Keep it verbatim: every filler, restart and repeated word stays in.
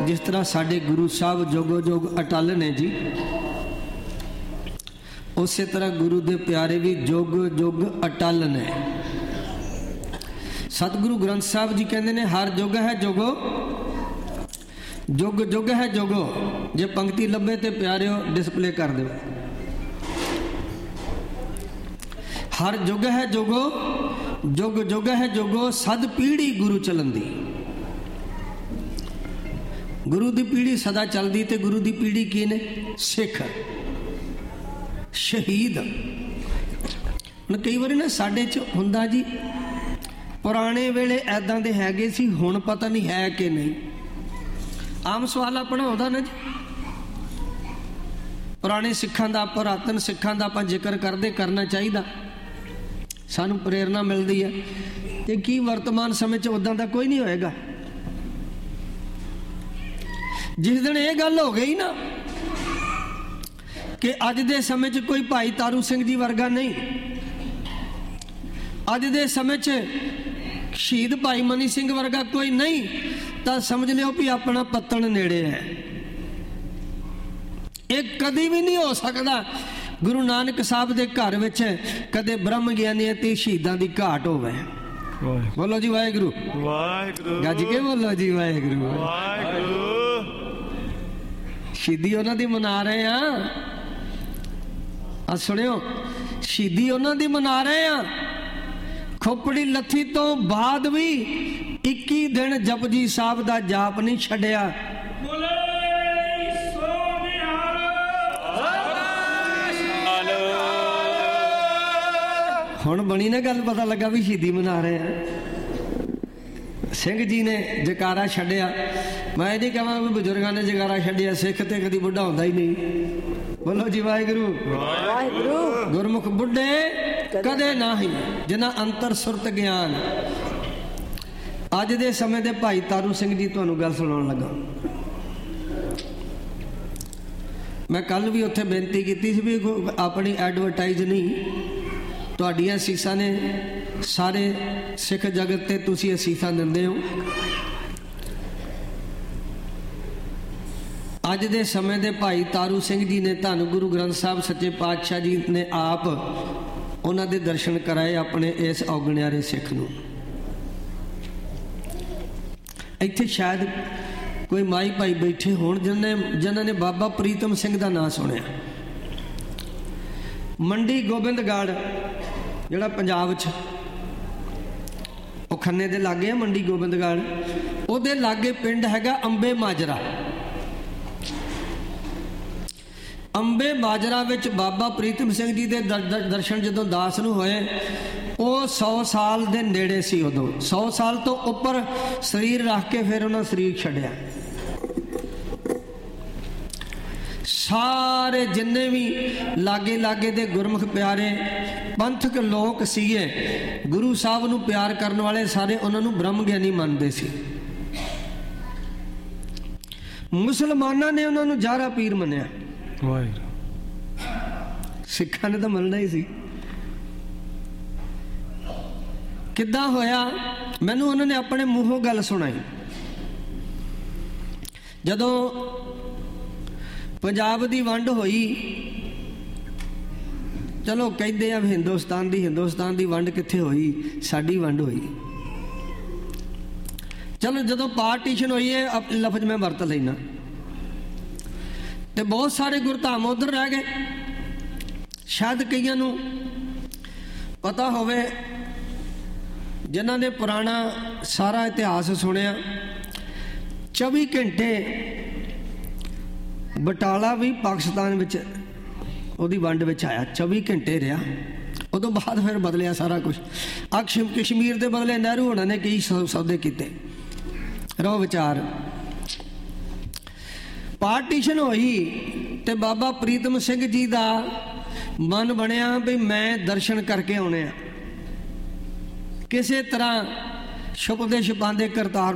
जिस तरह साडे गुरु साहब जोगो जोग अटल ने जी, उस तरह गुरु दे प्यारे भी जोग जोग अटल ने। सतगुरु ग्रंथ साहब जी कहते ने हर जुग है जोगो, जुग जुग है जोगो। जे पंक्ति लभे तो प्यारिओ डिस्पले कर दो। हर जुग है जोगो, जुग जुग है जोगो, सद पीढ़ी गुरु चलंदी। गुरु दी पीढ़ी सदा चलदी ते गुरु दी पीढ़ी की ने सिख शहीद। हुण कई बार ना साडे च हुंदा जी, पुराने वेले ऐदां दे हैगे सी, हुण पता नहीं है कि नहीं। आम सवाल अपना होता ना जी, पुराने सिखां दा, पुरातन सिखां दा आपां जिक्र करदे करना चाहिदा, सानू प्रेरणा मिलती है। ते की वर्तमान समय च उदां दा कोई नहीं होएगा। जिस दिन ये गल हो गई ना कि अज दे समय च कोई भाई तारू सिंह जी वर्गा नहीं, अज दे समय च शहीद भाई मनी सिंह वर्गा कोई नहीं, तो समझ लियो भी अपना पत्तन नेड़े है। एक कदी भी नहीं हो सकता गुरु नानक साहब के घर में कदे ब्रह्म ज्ञानियों ते शहीदां दी घाट होवे। बोलो जी वाहेगुरु, वाहेगुरु, गज के बोलो जी वाहेगुरु, वाहेगुरु। शहीदी उन्हां दी मना रहे हैं, आ सुनियो, शहीदी उन्हां दी मना रहे हैं। खोपड़ी लथी तो बाद भी इक्की दिन जपजी साहब दा जाप नहीं छड्डिया। हुण बनी ना गल, पता लगा भी शहीदी मना रहे हैं। सिंह जी ने जकारा छड्डिया। मैं नहीं कहां भी बुजुर्गों ने जकारा छड्डिया, सिख ते कदी बुढ़ा होंदा ही नहीं। बोलो जी वाहिगुरु, वाहिगुरु। गुरमुख बुढ़े कदे ना ही जिन्हां अंतर सुरत ज्ञान। अज दे समय दे भाई तारू सिंह जी तुहानूं गल सुणाउण लगा। मैं कल भी उत्थे बेनती कीती सी भी अपनी एडवरटाइज नहीं, तुहाडियां असीसां ने सारे सिख जगत ते तुसीं असीसां दिंदे हो। अज दे समय दे भाई तारू सिंह जी ने धन गुरु ग्रंथ साहब सच्चे पातशाह जी ने आप उन्हां दे दर्शन कराए अपने इस औगणियारे सिख नूं। इत्थे शायद कोई माई भाई बैठे होण जिन्हें जिन्हां ने बाबा प्रीतम सिंह दा नाम सुनिया। मंडी गोबिंदगढ़ जिहड़ा पंजाब च, खन्ने दे लागे है मंडी गोबिंदगढ़, उहदे लागे पिंड हैगा अंबे माजरा। अंबे माजरा विच बाबा प्रीतम सिंह जी दे दर, दर, दर्शन जदों दास नूं होए, वो सौ साल दे नेड़े सी। उदों सौ साल तो उपर शरीर रख के फिर उन्होंने शरीर छड्डिया। सारे जिन्ने भी लागे लागे दे गुरमुख प्यारे पंथक लोग सीगे, गुरु साहब नूं प्यार करने वाले सारे उन्होंने ब्रह्म ज्ञानी मानते सी। मुसलमाना ने उन्होंने जारा पीर मनिया, सिखा ने तो मनना ही सी। किद्दां होया, मैनू उन्होंने अपने मूहों गल सुनाई। जदों पंजाब की वंड होई, चलो कहते हैं हिंदुस्तान की हिंदुस्तान की वंड कित्थे होई, साडी वंड होई। चलो जदों पार्टीशन हुई है, अब लफ्ज मैं वरत लेना, तो बहुत सारे गुरधाम उधर रह गए। शायद कईयां नूं पता होवे, जिन्हां ने पुराना सारा इतिहास सुनिया। चौबी घंटे बटाला भी पाकिस्तान विच उहदी वंड विच आया, चौबी घंटे रहा। उदों बाद फिर बदलिया सारा कुछ। अक्ष कश्मीर के बदले नेहरू होना ने कई सौदे किए। रो विचार पार्टीशन होई ते बाबा प्रीतम सिंह जी का मन बनया भी मैं दर्शन करके आने। किसी तरह छुपते छुपाते करतार